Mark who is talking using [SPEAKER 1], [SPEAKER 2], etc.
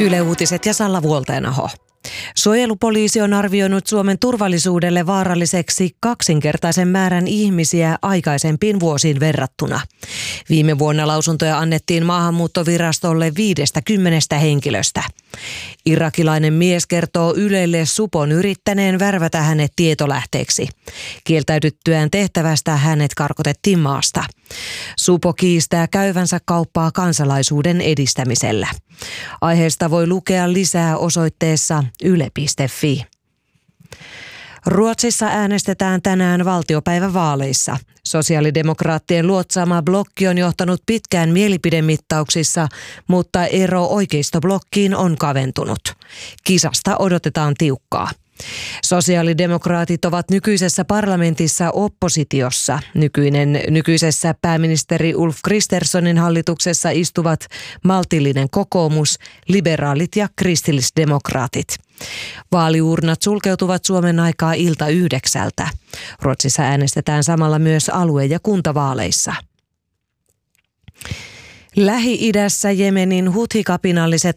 [SPEAKER 1] Yle Uutiset ja Salla Vuolteenaho. Suojelupoliisi on arvioinut Suomen turvallisuudelle vaaralliseksi kaksinkertaisen määrän ihmisiä aikaisempiin vuosiin verrattuna. Viime vuonna lausuntoja annettiin maahanmuuttovirastolle 50 henkilöstä. Irakilainen mies kertoo Ylelle supon yrittäneen värvätä hänet tietolähteeksi. Kieltäydyttyään tehtävästä hänet karkotettiin maasta. Supo kiistää käyvänsä kauppaa kansalaisuuden edistämisellä. Aiheesta voi lukea lisää osoitteessa yle.fi. Ruotsissa äänestetään tänään valtiopäivävaaleissa. Sosiaalidemokraattien luotsaama blokki on johtanut pitkään mielipidemittauksissa, mutta ero oikeistoblokkiin on kaventunut. Kisasta odotetaan tiukkaa. Sosiaalidemokraatit ovat nykyisessä parlamentissa oppositiossa. Nykyisessä pääministeri Ulf Kristerssonin hallituksessa istuvat maltillinen kokoomus, liberaalit ja kristillisdemokraatit. Vaaliurnat sulkeutuvat Suomen aikaa ilta 9. Ruotsissa äänestetään samalla myös alue- ja kuntavaaleissa. Lähi-idässä Jemenin huthi-kapinalliset